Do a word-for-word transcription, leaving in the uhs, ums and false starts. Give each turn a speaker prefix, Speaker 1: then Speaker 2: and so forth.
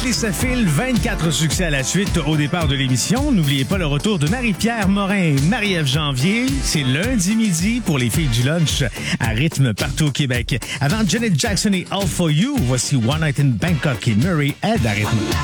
Speaker 1: et ça file, vingt-quatre succès à la suite au départ de l'émission. N'oubliez pas le retour de Marie-Pierre Morin, Marie-Ève Janvier. C'est lundi midi pour les filles du lunch à rythme partout au Québec. Avant Janet Jackson et All For You, voici One Night in Bangkok et Murray Head à rythme.